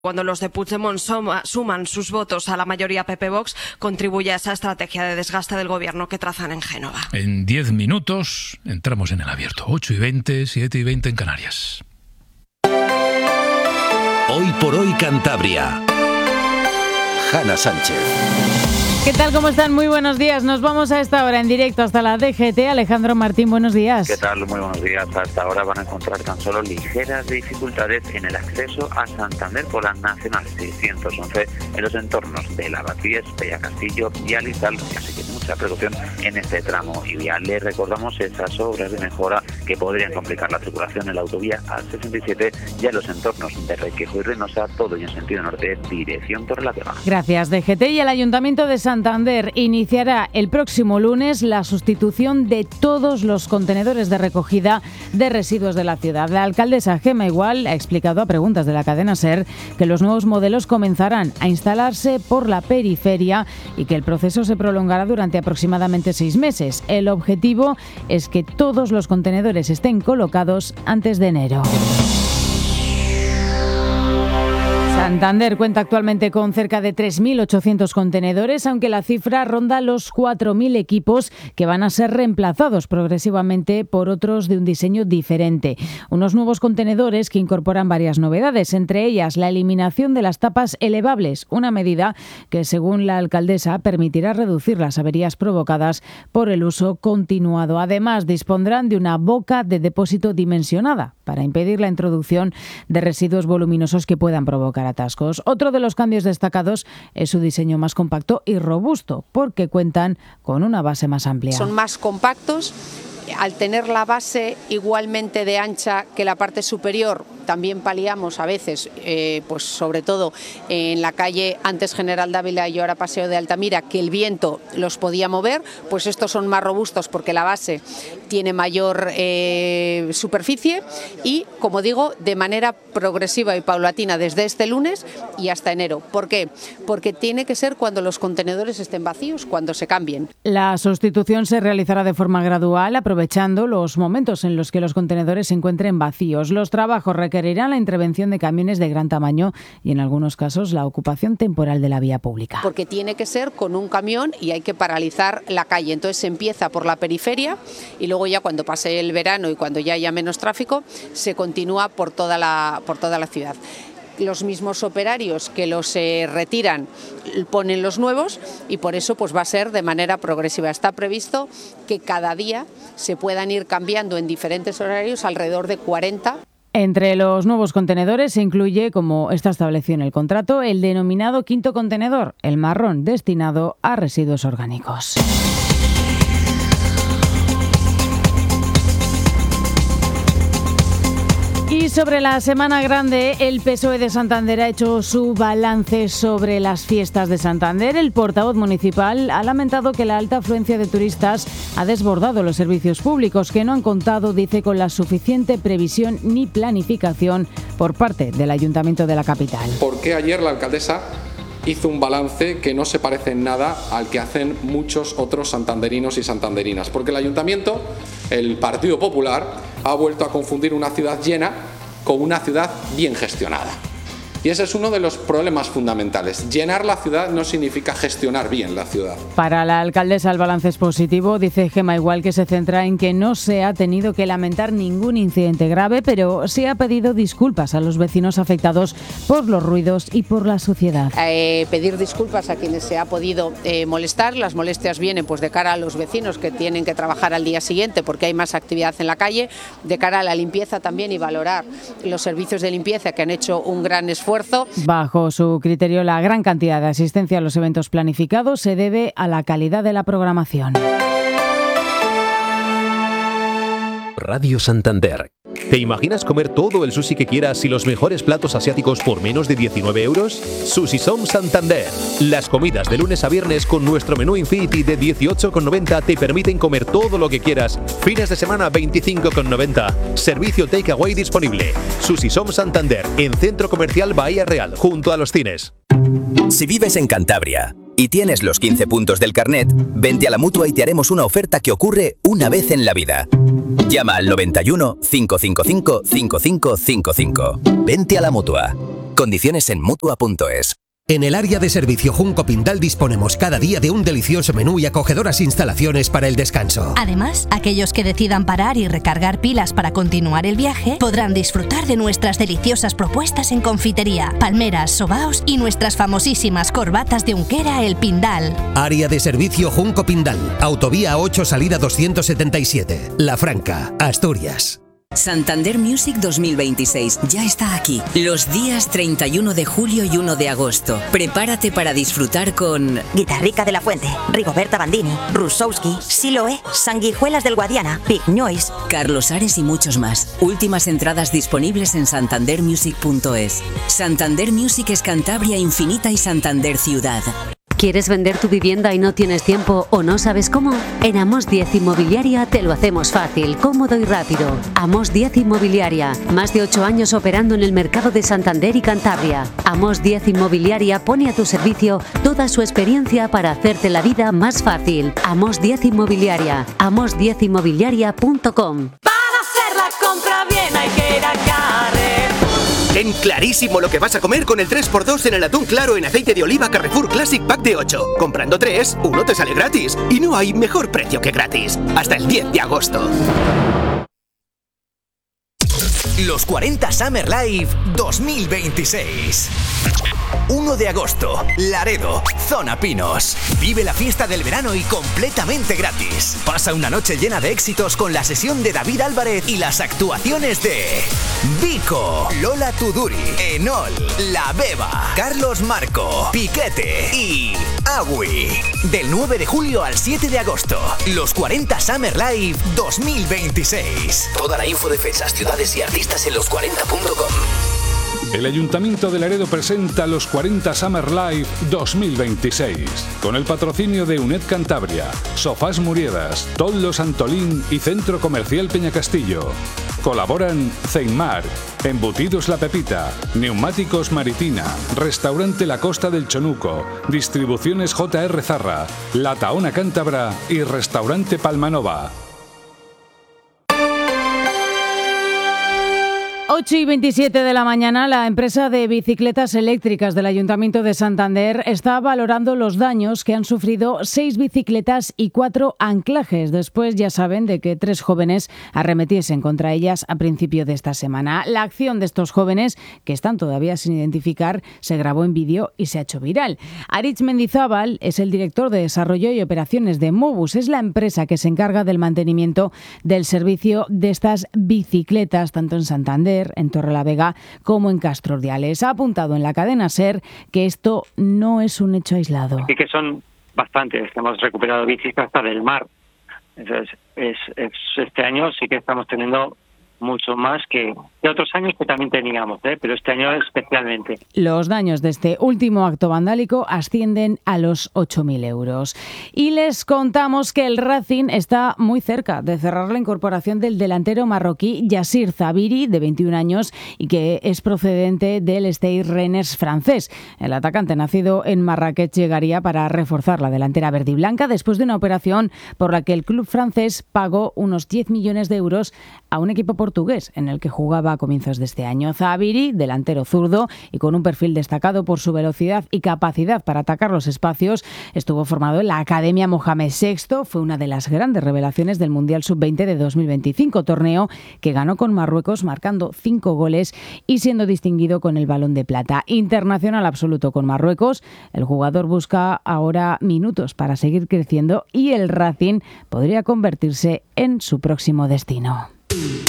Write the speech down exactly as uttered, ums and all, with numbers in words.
Cuando los de Puigdemont suma, suman sus votos a la mayoría P P-Vox, contribuye a esa estrategia de desgaste del gobierno que trazan en Génova. En diez minutos entramos en el abierto. ocho y veinte, siete y veinte en Canarias. Hoy por hoy Cantabria. Hanna Sánchez. ¿Qué tal? ¿Cómo están? Muy buenos días. Nos vamos a esta hora en directo hasta la D G T. Alejandro Martín, buenos días. ¿Qué tal? Muy buenos días. Hasta ahora van a encontrar tan solo ligeras dificultades en el acceso a Santander por la Nacional seiscientos once en los entornos de Lavapiés, Pellacastillo y Alizal, así que mucha precaución en este tramo. Y ya les recordamos esas obras de mejora que podrían complicar la circulación en la autovía A sesenta y siete y a los entornos de Requejo y Reynosa, todo y en sentido norte, dirección Torrelavega. Gracias, D G T. Y el Ayuntamiento de Santander iniciará el próximo lunes la sustitución de todos los contenedores de recogida de residuos de la ciudad. La alcaldesa Gemma Igual ha explicado a preguntas de la cadena SER que los nuevos modelos comenzarán a instalarse por la periferia y que el proceso se prolongará durante aproximadamente seis meses. El objetivo es que todos los contenedores estén colocados antes de enero. Santander cuenta actualmente con cerca de tres mil ochocientos contenedores, aunque la cifra ronda los cuatro mil equipos que van a ser reemplazados progresivamente por otros de un diseño diferente. Unos nuevos contenedores que incorporan varias novedades, entre ellas la eliminación de las tapas elevables, una medida que, según la alcaldesa, permitirá reducir las averías provocadas por el uso continuado. Además, dispondrán de una boca de depósito dimensionada para impedir la introducción de residuos voluminosos que puedan provocar atascos. Otro de los cambios destacados es su diseño más compacto y robusto, porque cuentan con una base más amplia. Son más compactos. Al tener la base igualmente de ancha que la parte superior, también paliamos a veces, eh, pues sobre todo en la calle antes General Dávila y ahora Paseo de Altamira, que el viento los podía mover, pues estos son más robustos porque la base tiene mayor eh, superficie y, como digo, de manera progresiva y paulatina desde este lunes y hasta enero. ¿Por qué? Porque tiene que ser cuando los contenedores estén vacíos, cuando se cambien. La sustitución se realizará de forma gradual, aprovechando los momentos en los que los contenedores se encuentren vacíos. Los trabajos requerirán la intervención de camiones de gran tamaño y, en algunos casos, la ocupación temporal de la vía pública. Porque tiene que ser con un camión y hay que paralizar la calle. Entonces se empieza por la periferia y luego ya cuando pase el verano y cuando ya haya menos tráfico, se continúa por toda la, por toda la ciudad. Los mismos operarios que los eh, retiran ponen los nuevos y por eso pues va a ser de manera progresiva. Está previsto que cada día se puedan ir cambiando en diferentes horarios alrededor de cuarenta. Entre los nuevos contenedores se incluye, como está establecido en el contrato, el denominado quinto contenedor, el marrón, destinado a residuos orgánicos. Y sobre la Semana Grande, el P S O E de Santander ha hecho su balance sobre las fiestas de Santander. El portavoz municipal ha lamentado que la alta afluencia de turistas ha desbordado los servicios públicos, que no han contado, dice, con la suficiente previsión ni planificación por parte del Ayuntamiento de la capital. Porque ayer la alcaldesa hizo un balance que no se parece en nada al que hacen muchos otros santanderinos y santanderinas, porque el Ayuntamiento, el Partido Popular, ha vuelto a confundir una ciudad llena con una ciudad bien gestionada. Y ese es uno de los problemas fundamentales. Llenar la ciudad no significa gestionar bien la ciudad. Para la alcaldesa el balance es positivo. Dice Gemma Igual que se centra en que no se ha tenido que lamentar ningún incidente grave, pero sí ha pedido disculpas a los vecinos afectados por los ruidos y por la suciedad. Eh, pedir disculpas a quienes se ha podido eh, molestar. Las molestias vienen pues de cara a los vecinos que tienen que trabajar al día siguiente porque hay más actividad en la calle, de cara a la limpieza también y valorar los servicios de limpieza que han hecho un gran esfuerzo. Bajo su criterio, la gran cantidad de asistencia a los eventos planificados se debe a la calidad de la programación. Radio Santander. ¿Te imaginas comer todo el sushi que quieras y los mejores platos asiáticos por menos de diecinueve euros? Sushi Som Santander. Las comidas de lunes a viernes con nuestro menú Infinity de dieciocho con noventa te permiten comer todo lo que quieras. Fines de semana veinticinco con noventa. Servicio takeaway disponible. Sushi Som Santander, en Centro Comercial Bahía Real, junto a los cines. Si vives en Cantabria y tienes los quince puntos del carnet, vente a la Mutua y te haremos una oferta que ocurre una vez en la vida. Llama al noventa y uno, cinco cinco cinco, cinco cinco cinco cinco. Vente a la Mutua. Condiciones en Mutua punto es. En el área de servicio Junco Pindal disponemos cada día de un delicioso menú y acogedoras instalaciones para el descanso. Además, aquellos que decidan parar y recargar pilas para continuar el viaje podrán disfrutar de nuestras deliciosas propuestas en confitería, palmeras, sobaos y nuestras famosísimas corbatas de Unquera El Pindal. Área de servicio Junco Pindal, Autovía ocho, salida doscientos setenta y siete, La Franca, Asturias. Santander Music dos mil veintiséis ya está aquí. Los días treinta y uno de julio y uno de agosto. Prepárate para disfrutar con Guitarrica de la Fuente, Rigoberta Bandini, Rusowski, Siloé, Sanguijuelas del Guadiana, Big Noise, Carlos Ares y muchos más. Últimas entradas disponibles en santander music punto es. Santander Music es Cantabria infinita y Santander ciudad. ¿Quieres vender tu vivienda y no tienes tiempo o no sabes cómo? En Amos diez Inmobiliaria te lo hacemos fácil, cómodo y rápido. Amos diez Inmobiliaria, más de ocho años operando en el mercado de Santander y Cantabria. Amos diez Inmobiliaria pone a tu servicio toda su experiencia para hacerte la vida más fácil. Amos diez Inmobiliaria, amos diez inmobiliaria punto com. Para hacer la compra bien hay que ir a Carrefour. Ten clarísimo lo que vas a comer con el tres por dos en el atún claro en aceite de oliva Carrefour Classic Pack de ocho. Comprando tres, uno te sale gratis. Y no hay mejor precio que gratis. Hasta el diez de agosto. Los cuarenta Summer Live dos mil veintiséis. uno de agosto, Laredo, Zona Pinos. Vive la fiesta del verano y completamente gratis. Pasa una noche llena de éxitos con la sesión de David Álvarez y las actuaciones de Vico, Lola Tuduri, Enol, La Beba, Carlos Marco, Piquete y Agui. Del nueve de julio al siete de agosto. Los cuarenta Summer Live dos mil veintiséis. Toda la info de fechas, ciudades y artistas en los cuarenta punto com. El Ayuntamiento de Laredo presenta los cuarenta Summer Live dos mil veintiséis, con el patrocinio de UNED Cantabria, Sofás Muriedas, Toldo Santolín y Centro Comercial Peñacastillo. Colaboran Ceinmar, Embutidos La Pepita, Neumáticos Maritina, Restaurante La Costa del Chonuco, Distribuciones J R Zarra, La Taona Cántabra y Restaurante Palmanova. ocho y veintisiete de la mañana, la empresa de bicicletas eléctricas del Ayuntamiento de Santander está valorando los daños que han sufrido seis bicicletas y cuatro anclajes. Después, ya saben, de que tres jóvenes arremetiesen contra ellas a principio de esta semana. La acción de estos jóvenes, que están todavía sin identificar, se grabó en vídeo y se ha hecho viral. Aritz Mendizábal es el director de Desarrollo y Operaciones de Mobus. Es la empresa que se encarga del mantenimiento del servicio de estas bicicletas, tanto en Santander, en Torrelavega como en Castro Urdiales. Ha apuntado en la cadena SER que esto no es un hecho aislado. Sí que son bastantes. Hemos recuperado bicis hasta del mar. Entonces, es, es, este año sí que estamos teniendo mucho más que, que otros años que también teníamos, ¿eh? Pero este año especialmente. Los daños de este último acto vandálico ascienden a los ocho mil euros. Y les contamos que el Racing está muy cerca de cerrar la incorporación del delantero marroquí Yassir Zabiri, de veintiún años, y que es procedente del Stade Rennais francés. El atacante, nacido en Marrakech, llegaría para reforzar la delantera verde y blanca después de una operación por la que el club francés pagó unos diez millones de euros a un equipo portugués en el que jugaba a comienzos de este año. Zabiri, delantero zurdo y con un perfil destacado por su velocidad y capacidad para atacar los espacios, estuvo formado en la Academia Mohamed sexto. Fue una de las grandes revelaciones del Mundial sub veinte de dos mil veinticinco, torneo que ganó con Marruecos marcando cinco goles y siendo distinguido con el Balón de Plata. Internacional absoluto con Marruecos, el jugador busca ahora minutos para seguir creciendo y el Racing podría convertirse en su próximo destino.